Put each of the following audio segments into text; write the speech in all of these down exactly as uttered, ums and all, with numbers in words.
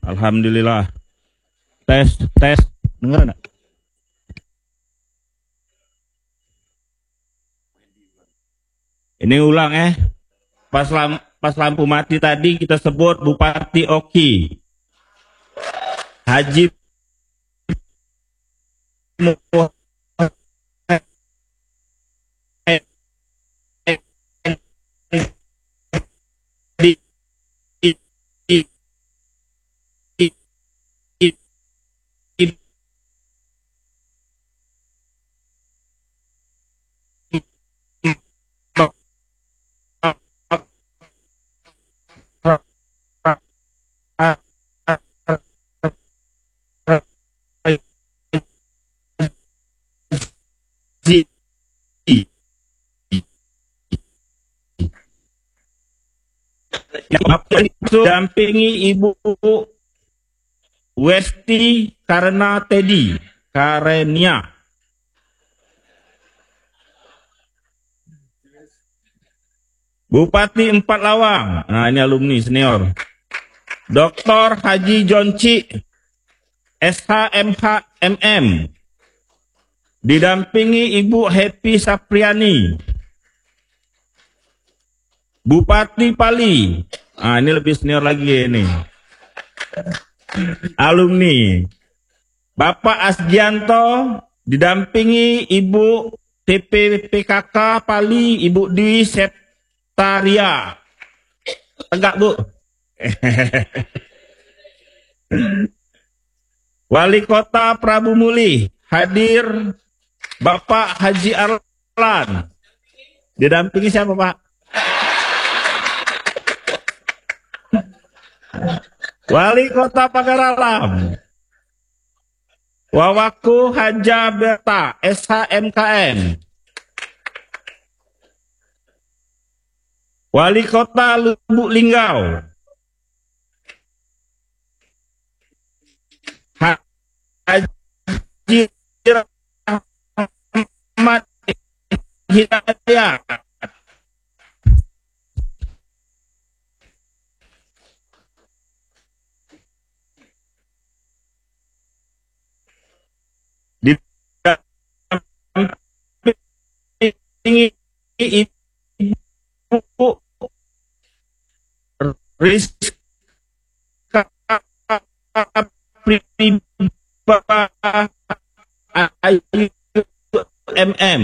Alhamdulillah. Tes, tes. Dengar enggak? Ini ulang eh. Pas, lam, pas lampu mati tadi kita sebut Bupati Oki. Haji dampingi Ibu Westi karena Teddy Karenia. Bupati Empat Lawang, nah ini alumni senior. Doktor Haji Jonci S H M H M M didampingi Ibu Happy Sapriani. Bupati Pali, nah ini lebih senior lagi ini. Alumni. Bapak Asgianto didampingi Ibu T P P K K Pali, Ibu Dwi Septaria. Tegak, Bu. Wali Kota Prabu Muli hadir Bapak Haji Arlan. Didampingi siapa, Pak? Wali Kota Pagar Alam Wawaku Haja Berta S H M K M. Wali Kota Lubuk Linggau Haji Rahmat Hidayat. Ibu Rizka M M.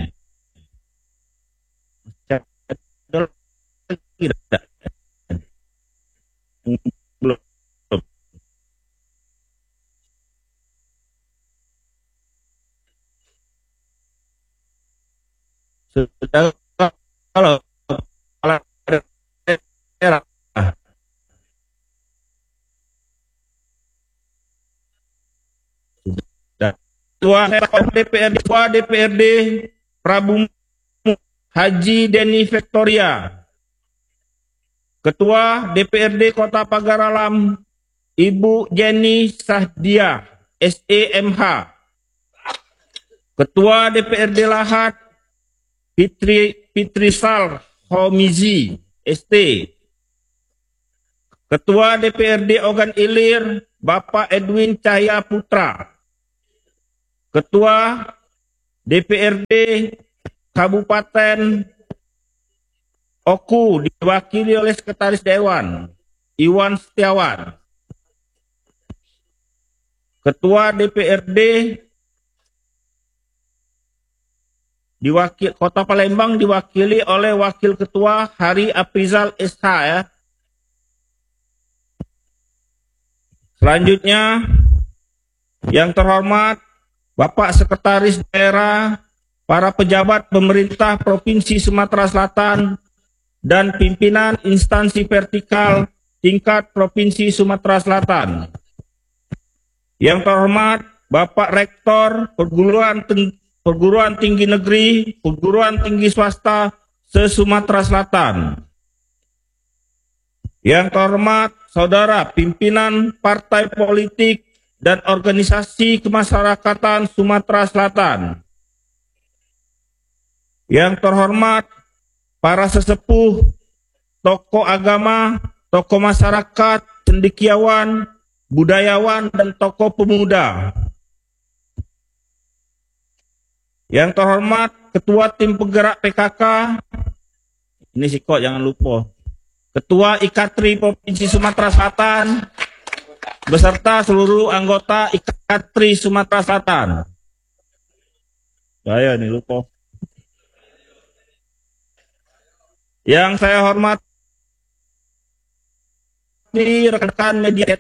Sudah kalau kalau era Ketua D P R D Ketua D P R D Prabu Haji Deni Victoria. Ketua D P R D Kota Pagar Alam Ibu Jenny Sahdia S E M H. Ketua D P R D Lahat Fitri Fitrisal Homizi S T. Ketua D P R D Ogan Ilir Bapak Edwin Cahya Putra. Ketua D P R D Kabupaten Oku diwakili oleh Sekretaris Dewan Iwan Setiawan. Ketua D P R D Diwakil Kota Palembang diwakili oleh Wakil Ketua Hari Aprizal S H ya. Selanjutnya yang terhormat Bapak Sekretaris Daerah, para pejabat pemerintah Provinsi Sumatera Selatan dan pimpinan instansi vertikal tingkat Provinsi Sumatera Selatan. Yang terhormat Bapak Rektor Perguruan Tinggi Perguruan Tinggi Negeri, Perguruan Tinggi Swasta se-Sumatera Selatan. Yang terhormat Saudara Pimpinan Partai Politik dan Organisasi Kemasyarakatan Sumatera Selatan. Yang terhormat para sesepuh, tokoh agama, tokoh masyarakat, cendekiawan, budayawan, dan tokoh pemuda. Yang terhormat Ketua Tim Penggerak P K K, ini sih kok jangan lupa, Ketua Ikatri Provinsi Sumatera Selatan, beserta seluruh anggota Ikatri Sumatera Selatan. Saya nih lupa. Yang saya hormati rekan-rekan media,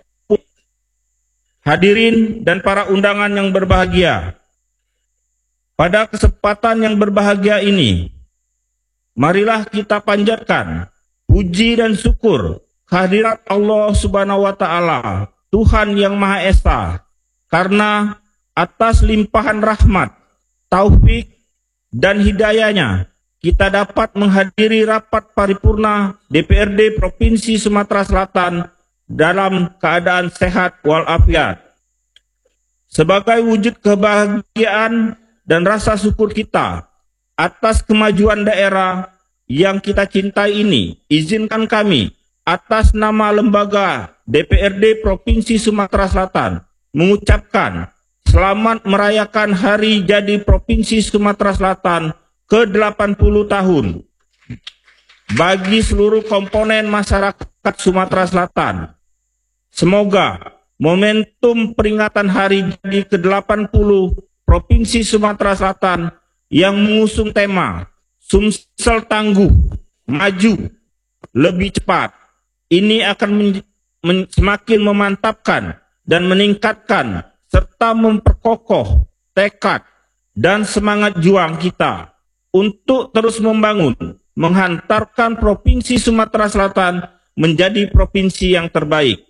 hadirin dan para undangan yang berbahagia. Pada kesempatan yang berbahagia ini, marilah kita panjatkan puji dan syukur kehadirat Allah Subhanahu wa Ta'ala, Tuhan yang Maha Esa, karena atas limpahan rahmat, taufik, dan hidayahnya kita dapat menghadiri rapat paripurna D P R D Provinsi Sumatera Selatan dalam keadaan sehat walafiat. Sebagai wujud kebahagiaan dan rasa syukur kita atas kemajuan daerah yang kita cintai ini, izinkan kami atas nama lembaga D P R D Provinsi Sumatera Selatan mengucapkan selamat merayakan Hari Jadi Provinsi Sumatera Selatan ke delapan puluh tahun bagi seluruh komponen masyarakat Sumatera Selatan. Semoga momentum peringatan Hari Jadi ke delapan puluh Provinsi Sumatera Selatan yang mengusung tema Sumsel Tangguh, Maju, Lebih Cepat, ini akan men men semakin memantapkan dan meningkatkan serta memperkokoh tekad dan semangat juang kita untuk terus membangun, menghantarkan Provinsi Sumatera Selatan menjadi provinsi yang terbaik.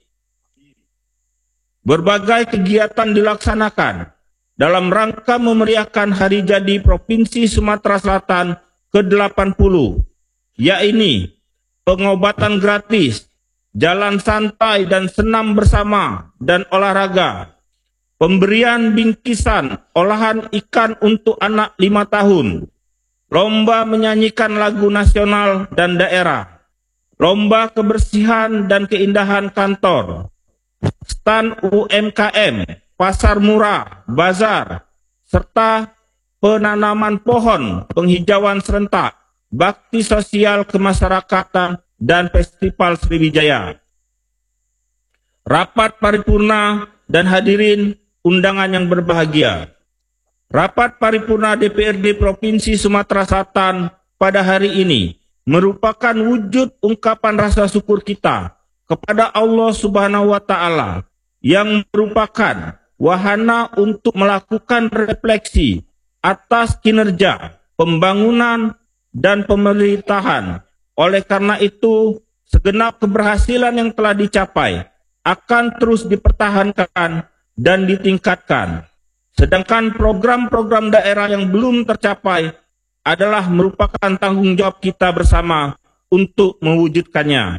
Berbagai kegiatan dilaksanakan dalam rangka memeriahkan Hari Jadi Provinsi Sumatera Selatan ke delapan puluh, yaitu pengobatan gratis, jalan santai dan senam bersama dan olahraga, pemberian bingkisan olahan ikan untuk anak lima tahun, lomba menyanyikan lagu nasional dan daerah, lomba kebersihan dan keindahan kantor, stand U M K M, pasar murah, bazar, serta penanaman pohon, penghijauan serentak, bakti sosial kemasyarakatan, dan festival Sriwijaya. Rapat paripurna dan hadirin undangan yang berbahagia. Rapat paripurna D P R D Provinsi Sumatera Selatan pada hari ini merupakan wujud ungkapan rasa syukur kita kepada Allah Subhanahu wa Ta'ala yang merupakan wahana untuk melakukan refleksi atas kinerja pembangunan dan pemerintahan. Oleh karena itu, segenap keberhasilan yang telah dicapai akan terus dipertahankan dan ditingkatkan. Sedangkan program-program daerah yang belum tercapai adalah merupakan tanggung jawab kita bersama untuk mewujudkannya.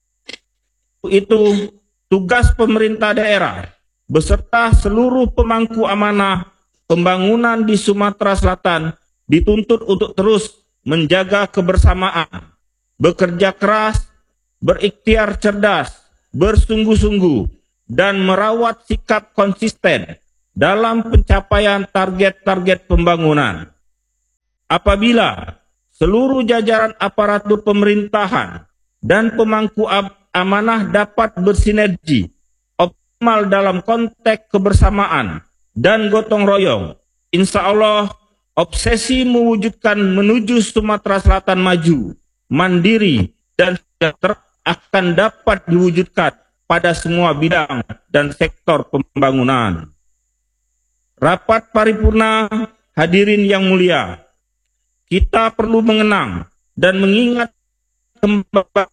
Itu tugas pemerintah daerah beserta seluruh pemangku amanah pembangunan di Sumatera Selatan dituntut untuk terus menjaga kebersamaan, bekerja keras, berikhtiar cerdas, bersungguh-sungguh, dan merawat sikap konsisten dalam pencapaian target-target pembangunan. Apabila seluruh jajaran aparatur pemerintahan dan pemangku amanah dapat bersinergi optimal dalam konteks kebersamaan dan gotong royong, insya Allah obsesi mewujudkan menuju Sumatera Selatan maju, mandiri, dan sejahtera akan dapat diwujudkan pada semua bidang dan sektor pembangunan. Rapat paripurna hadirin yang mulia, kita perlu mengenang dan mengingat kembali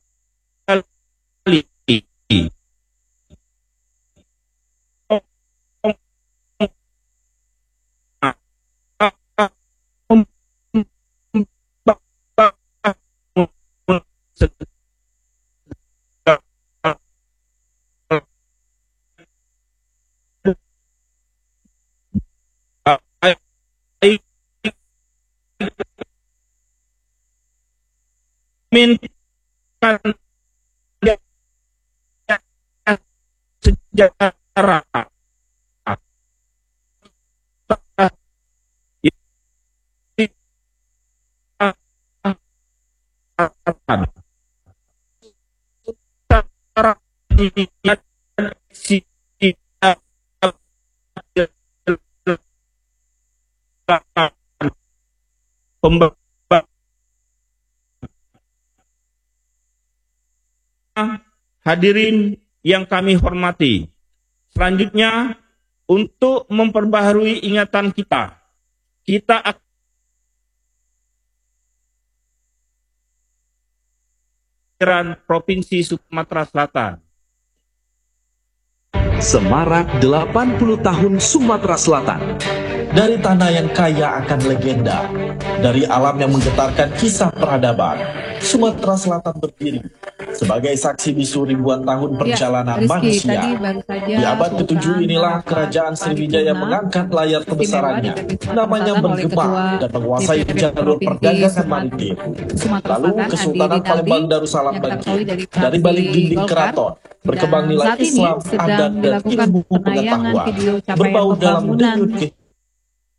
minta sejak Hadirin yang kami hormati, selanjutnya untuk memperbaharui ingatan kita, kita akan Provinsi Sumatera Selatan. Semarak delapan puluh tahun Sumatera Selatan. Dari tanah yang kaya akan legenda, dari alam yang menggetarkan kisah peradaban, Sumatera Selatan berdiri sebagai saksi bisu ribuan tahun perjalanan ya, Rizky, manusia. tadi baru saja Di abad ketujuh inilah kerajaan Sriwijaya mengangkat layar kebesarannya, namanya bergema dan menguasai jalur perdagangan maritim. Lalu Kesultanan Palembang Darussalam bangkit dari balik dinding keraton, berkembang nilai Islam, adat dan ilmu pengetahuan, berbau dalam denyut